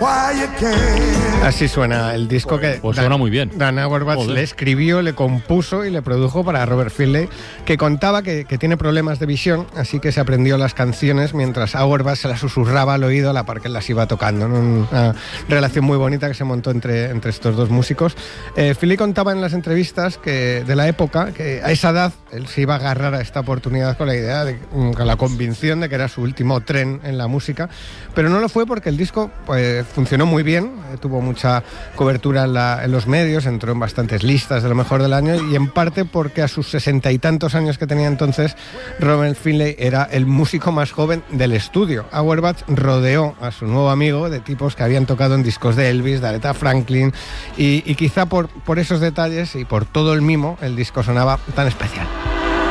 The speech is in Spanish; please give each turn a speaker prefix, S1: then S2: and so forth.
S1: Así suena el disco que
S2: pues suena muy bien.
S1: Dan Auerbach le escribió, le compuso y le produjo para Robert Finlay, que contaba que tiene problemas de visión, así que se aprendió las canciones mientras Auerbach se las susurraba al oído a la par que las iba tocando, ¿no? Una relación muy bonita que se montó entre estos dos músicos. Finlay contaba en las entrevistas que de la época que a esa edad él se iba a agarrar a esta oportunidad con la idea, con la convicción de que era su último tren en la música, pero no lo fue porque el disco pues funcionó muy bien, tuvo mucha cobertura en los medios, entró en bastantes listas de lo mejor del año, y en parte porque a sus 60 y tantos años que tenía entonces, Robert Finlay era el músico más joven del estudio. Auerbach rodeó a su nuevo amigo de tipos que habían tocado en discos de Elvis, de Aretha Franklin, y quizá por esos detalles y por todo el mimo, el disco sonaba tan especial.